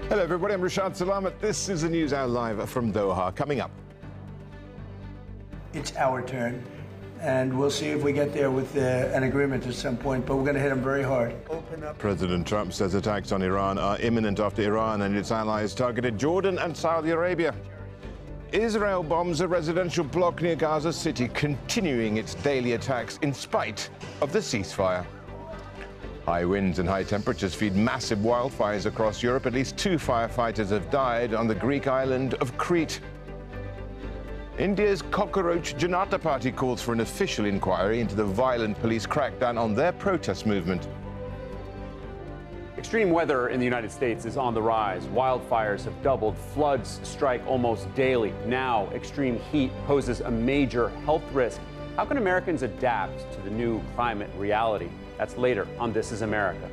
Hello everybody, I'm Rashad Salamat. This is the News Hour live from Doha. Coming up. It's our turn, and we'll see if we get there with an agreement at some point, but we're going to hit them very hard. Open up. President Trump says attacks on Iran are imminent after Iran and its allies targeted Jordan and Saudi Arabia. Israel bombs a residential block near Gaza City, continuing its daily attacks in spite of the ceasefire. High winds and high temperatures feed massive wildfires across Europe. At least 2 firefighters have died on the Greek island of Crete. India's Cockroach Janata Party calls for an official inquiry into the violent police crackdown on their protest movement. Extreme weather in the United States is on the rise. Wildfires have doubled. Floods strike almost daily. Now, extreme heat poses a major health risk. How can Americans adapt to the new climate reality? That's later on This Is America.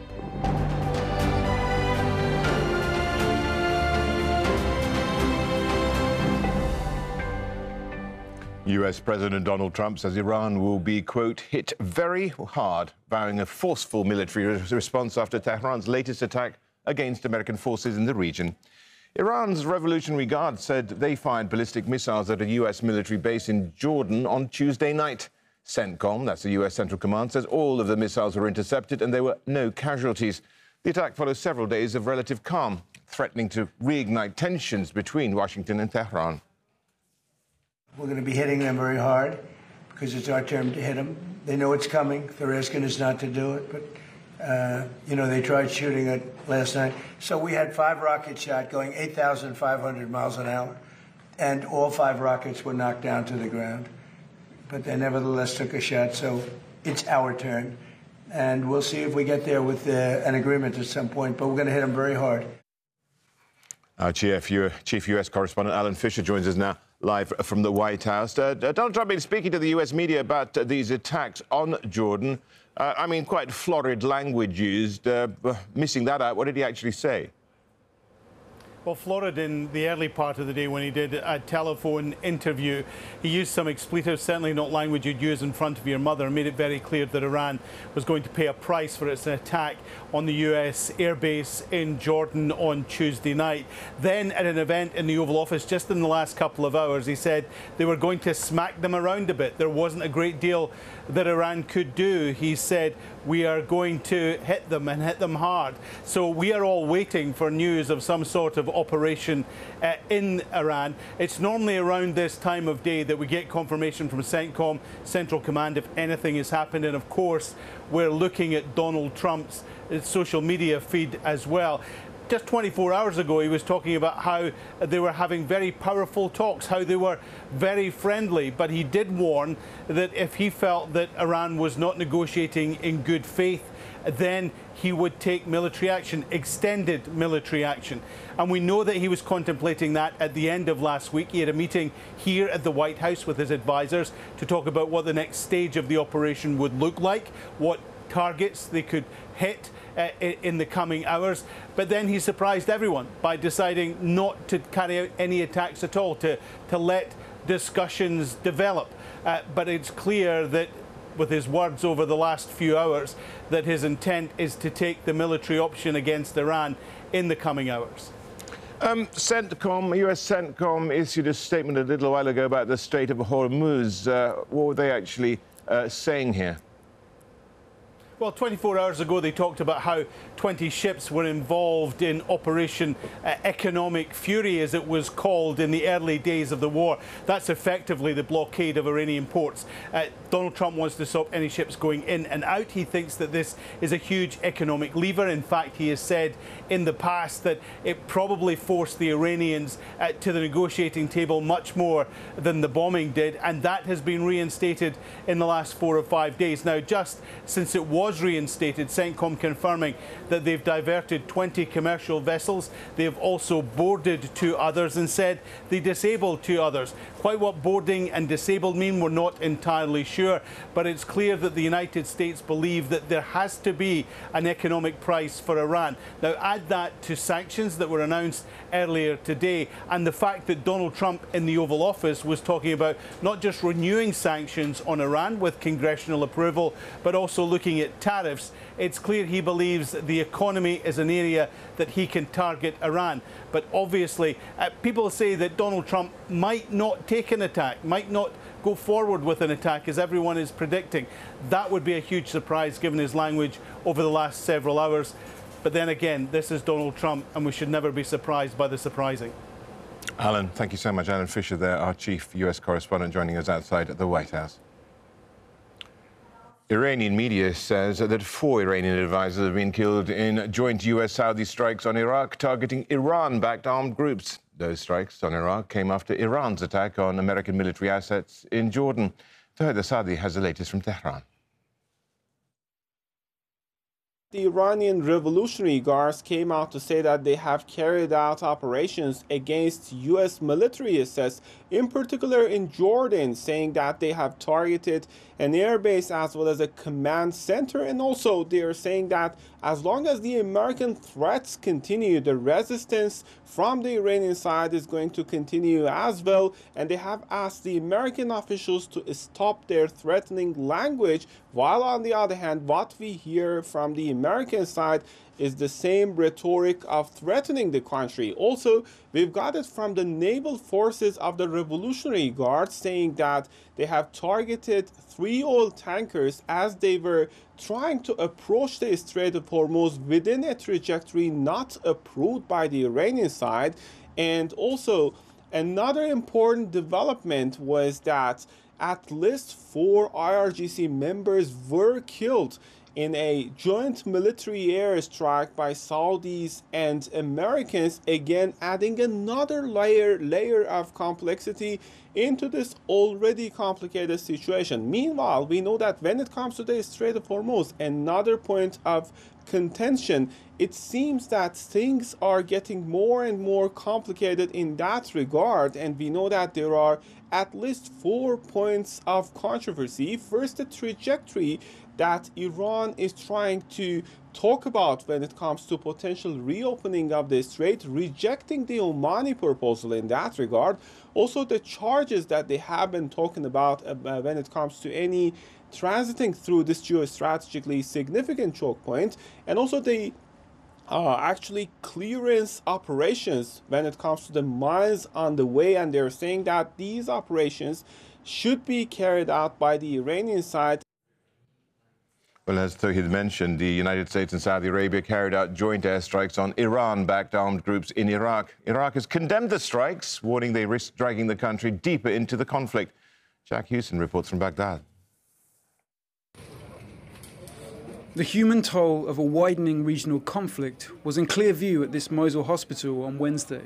U.S. President Donald Trump says Iran will be, quote, hit very hard, vowing a forceful military response after Tehran's latest attack against American forces in the region. Iran's Revolutionary Guard said they fired ballistic missiles at a U.S. military base in Jordan on Tuesday night. CENTCOM, that's the U.S. Central Command, says all of the missiles were intercepted and there were no casualties. The attack follows several days of relative calm, threatening to reignite tensions between Washington and Tehran. We're going to be hitting them very hard because it's our turn to hit them. They know it's coming. They're asking us not to do it, but, they tried shooting it last night. So we had 5 rockets shot going 8,500 miles an hour, and all 5 rockets were knocked down to the ground. But they nevertheless took a shot, so it's our turn. And we'll see if we get there with an agreement at some point, but we're going to hit them very hard. Our Chief U.S. correspondent Alan Fisher joins us now live from the White House. Donald Trump has been speaking to the U.S. media about these attacks on Jordan. Quite florid language used. Missing that out, what did he actually say? Well, florid in the early part of the day when he did a telephone interview. He used some expletives, certainly not language you'd use in front of your mother, and made it very clear that Iran was going to pay a price for its attack on the US airbase in Jordan on Tuesday night. Then at an event in the Oval Office just in the last couple of hours, he said they were going to smack them around a bit. There wasn't a great deal that Iran could do. He said, we are going to hit them and hit them hard. So we are all waiting for news of some sort of operation in Iran. It's normally around this time of day that we get confirmation from CENTCOM, Central Command, if anything has happened. And of course, we're looking at Donald Trump's social media feed as well. Just 24 hours ago, he was talking about how they were having very powerful talks, how they were very friendly. But he did warn that if he felt that Iran was not negotiating in good faith, then he would take military action, extended military action. And we know that he was contemplating that at the end of last week. He had a meeting here at the White House with his advisors to talk about what the next stage of the operation would look like, what targets they could hit in the coming hours. But then he surprised everyone by deciding not to carry out any attacks at all, to let discussions develop. But it's clear that with his words over the last few hours that his intent is to take the military option against Iran in the coming hours. CENTCOM, US CENTCOM issued a statement a little while ago about the Strait of Hormuz. What were they actually saying here? Well, 24 hours ago, they talked about how 20 ships were involved in Operation Economic Fury, as it was called in the early days of the war. That's effectively the blockade of Iranian ports. Donald Trump wants to stop any ships going in and out. He thinks that this is a huge economic lever. In fact, he has said in the past that it probably forced the Iranians to the negotiating table much more than the bombing did. And that has been reinstated in the last 4 or 5 days. Now, just since it was reinstated, CENTCOM confirming that they've diverted 20 commercial vessels. They have also boarded 2 others and said they disabled 2 others. Quite what boarding and disabled mean, we're not entirely sure, but it's clear that the United States believe that there has to be an economic price for Iran. Now, add that to sanctions that were announced earlier today, and the fact that Donald Trump in the Oval Office was talking about not just renewing sanctions on Iran with congressional approval, but also looking at tariffs, it's clear he believes the economy is an area that he can target Iran. But obviously, people say that Donald Trump might not take an attack, might not go forward with an attack, as everyone is predicting. That would be a huge surprise given his language over the last several hours. But then again, this is Donald Trump, and we should never be surprised by the surprising. Alan, thank you so much. Alan Fisher there, our chief US correspondent, joining us outside the White House. Iranian media says that 4 Iranian advisors have been killed in joint US-Saudi strikes on Iraq, targeting Iran-backed armed groups. Those strikes on Iraq came after Iran's attack on American military assets in Jordan. Fahad Saadi has the latest from Tehran. The Iranian Revolutionary Guards came out to say that they have carried out operations against U.S. military assets, in particular in Jordan, saying that they have targeted an airbase as well as a command center. And also they are saying that as long as the American threats continue, the resistance from the Iranian side is going to continue as well. And they have asked the American officials to stop their threatening language, while on the other hand, what we hear from the American side is the same rhetoric of threatening the country. Also, we've got it from the naval forces of the Revolutionary Guard saying that they have targeted 3 oil tankers as they were trying to approach the Strait of Hormuz within a trajectory not approved by the Iranian side. And also, another important development was that at least 4 IRGC members were killed in a joint military airstrike by Saudis and Americans, again adding another layer of complexity into this already complicated situation. Meanwhile, we know that when it comes to the Strait of Hormuz, another point of contention, it seems that things are getting more and more complicated in that regard, and we know that there are at least 4 points of controversy. First, the trajectory that Iran is trying to talk about when it comes to potential reopening of the strait, rejecting the Omani proposal in that regard. Also, the charges that they have been talking about when it comes to any transiting through this geostrategically significant choke point, and also the actually clearance operations when it comes to the mines on the way. And they're saying that these operations should be carried out by the Iranian side. Well, as Tawhid mentioned, the United States and Saudi Arabia carried out joint airstrikes on Iran-backed armed groups in Iraq. Iraq has condemned the strikes, warning they risk dragging the country deeper into the conflict. Jack Hewson reports from Baghdad. The human toll of a widening regional conflict was in clear view at this Mosul hospital on Wednesday.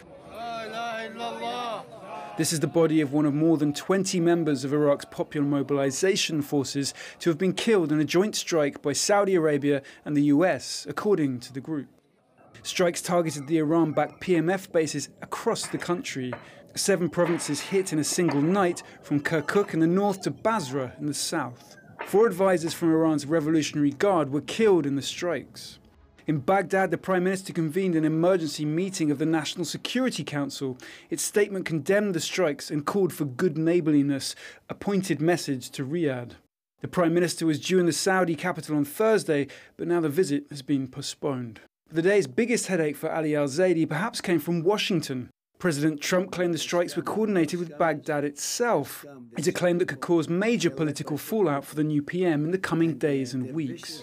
This is the body of one of more than 20 members of Iraq's Popular Mobilization Forces to have been killed in a joint strike by Saudi Arabia and the US, according to the group. Strikes targeted the Iran-backed PMF bases across the country. 7 provinces hit in a single night, from Kirkuk in the north to Basra in the south. 4 advisors from Iran's Revolutionary Guard were killed in the strikes. In Baghdad, the Prime Minister convened an emergency meeting of the National Security Council. Its statement condemned the strikes and called for good neighbourliness, a pointed message to Riyadh. The Prime Minister was due in the Saudi capital on Thursday, but now the visit has been postponed. The day's biggest headache for Ali al-Zaidi perhaps came from Washington. President Trump claimed the strikes were coordinated with Baghdad itself. It's a claim that could cause major political fallout for the new PM in the coming days and weeks.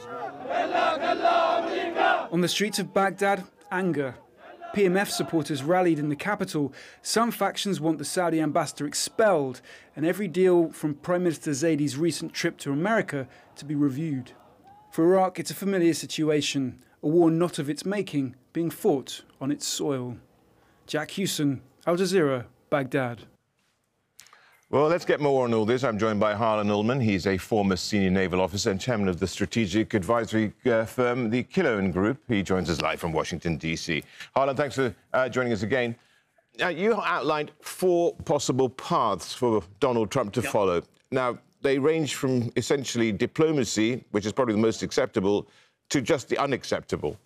On the streets of Baghdad, anger. PMF supporters rallied in the capital. Some factions want the Saudi ambassador expelled, and every deal from Prime Minister Zaidi's recent trip to America to be reviewed. For Iraq, it's a familiar situation, a war not of its making, being fought on its soil. Jack Hewson, Al Jazeera, Baghdad. Well, let's get more on all this. I'm joined by Harlan Ullman. He's a former senior naval officer and chairman of the strategic advisory firm, the Killowen Group. He joins us live from Washington, D.C. Harlan, thanks for joining us again. You outlined 4 possible paths for Donald Trump to follow. Now, they range from essentially diplomacy, which is probably the most acceptable, to just the unacceptable.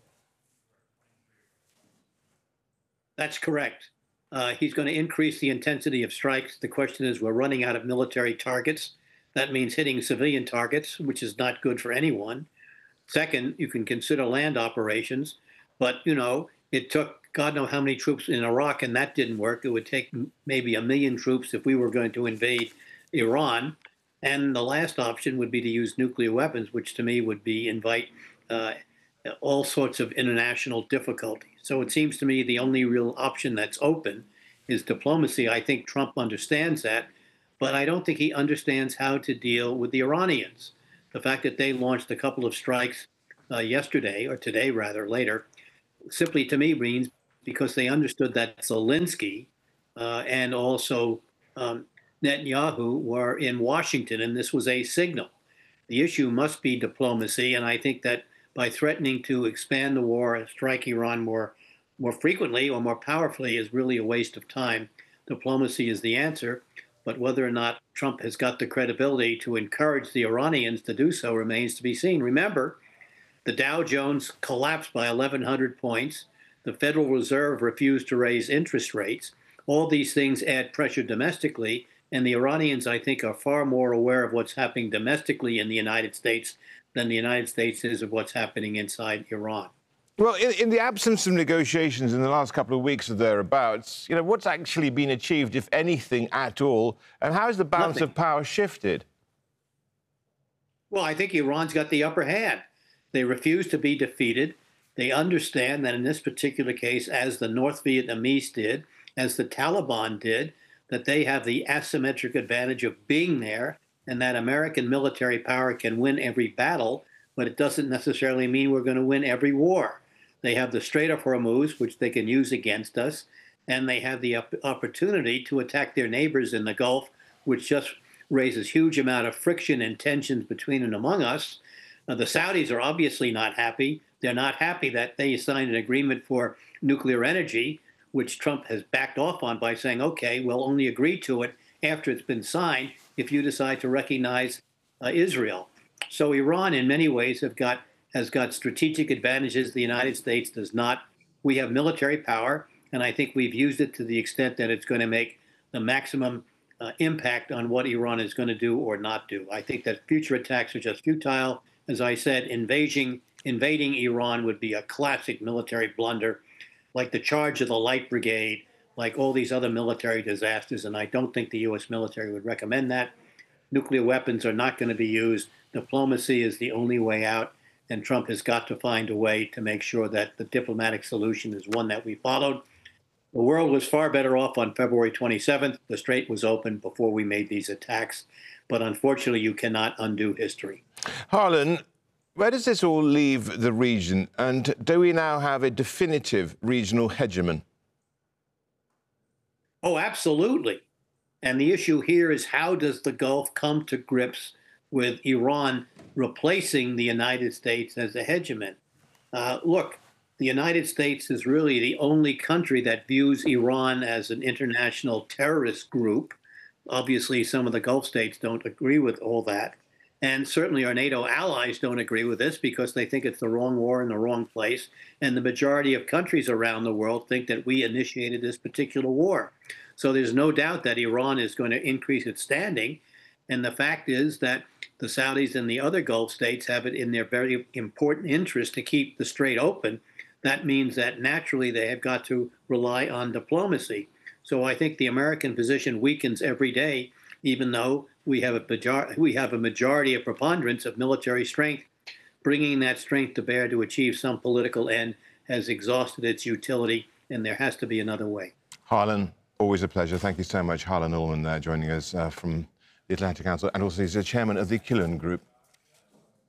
That's correct. He's going to increase the intensity of strikes. The question is, we're running out of military targets. That means hitting civilian targets, which is not good for anyone. Second, you can consider land operations, but it took God knows how many troops in Iraq, and that didn't work. It would take maybe 1 million troops if we were going to invade Iran. And the last option would be to use nuclear weapons, which to me would be invite all sorts of international difficulty. So it seems to me the only real option that's open is diplomacy. I think Trump understands that, but I don't think he understands how to deal with the Iranians. The fact that they launched a couple of strikes yesterday, or today rather, later, simply to me means because they understood that Zelensky and also Netanyahu were in Washington, and this was a signal. The issue must be diplomacy, and I think that by threatening to expand the war and strike Iran more frequently or more powerfully is really a waste of time. Diplomacy is the answer, but whether or not Trump has got the credibility to encourage the Iranians to do so remains to be seen. Remember, the Dow Jones collapsed by 1,100 points. The Federal Reserve refused to raise interest rates. All these things add pressure domestically, and the Iranians, I think, are far more aware of what's happening domestically in the United States than the United States is of what's happening inside Iran. Well, in the absence of negotiations in the last couple of weeks or thereabouts, what's actually been achieved, if anything at all, and how has the balance of power shifted? Well, I think Iran's got the upper hand. They refuse to be defeated. They understand that in this particular case, as the North Vietnamese did, as the Taliban did, that they have the asymmetric advantage of being there, and that American military power can win every battle, but it doesn't necessarily mean we're going to win every war. They have the Strait of Hormuz, which they can use against us, and they have the opportunity to attack their neighbors in the Gulf, which just raises huge amount of friction and tensions between and among us. The Saudis are obviously not happy. They're not happy that they signed an agreement for nuclear energy, which Trump has backed off on by saying, okay, we'll only agree to it after it's been signed if you decide to recognize Israel. So Iran, in many ways, has got strategic advantages the United States does not. We have military power, and I think we've used it to the extent that it's going to make the maximum impact on what Iran is going to do or not do. I think that future attacks are just futile. As I said, invading Iran would be a classic military blunder, like the charge of the Light Brigade, like all these other military disasters, and I don't think the U.S. military would recommend that. Nuclear weapons are not going to be used. Diplomacy is the only way out, and Trump has got to find a way to make sure that the diplomatic solution is one that we followed. The world was far better off on February 27th. The Strait was open before we made these attacks, but unfortunately, you cannot undo history. Harlan, where does this all leave the region, and do we now have a definitive regional hegemon? Oh, absolutely. And the issue here is, how does the Gulf come to grips with Iran replacing the United States as a hegemon? Look, the United States is really the only country that views Iran as an international terrorist group. Obviously, some of the Gulf states don't agree with all that. And certainly our NATO allies don't agree with this because they think it's the wrong war in the wrong place. And the majority of countries around the world think that we initiated this particular war. So there's no doubt that Iran is going to increase its standing. And the fact is that the Saudis and the other Gulf states have it in their very important interest to keep the Strait open. That means that naturally they have got to rely on diplomacy. So I think the American position weakens every day, even though we have a majority of preponderance of military strength. Bringing that strength to bear to achieve some political end has exhausted its utility, and there has to be another way. Harlan, always a pleasure. Thank you so much. Harlan Ullman there joining us from the Atlantic Council, and also he's the chairman of the Killen Group.